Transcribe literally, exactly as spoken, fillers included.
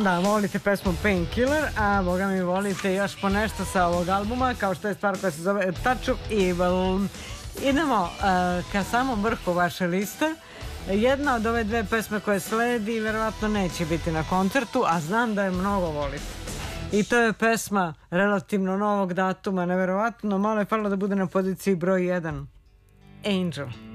Da, volite pesmu Painkiller, a boga mi volite još po nešto sa ovog albuma, kao što je stvar koja se zove Touch of Evil. Idemo uh, ka samom vrhu vaše liste. Jedna od ove dve pesme koje sledi verovatno neće biti na koncertu, a znam da je mnogo volite. I to je pesma relativno novog datuma, neverovatno, malo je falilo da bude na poziciji broj jedan. Angel.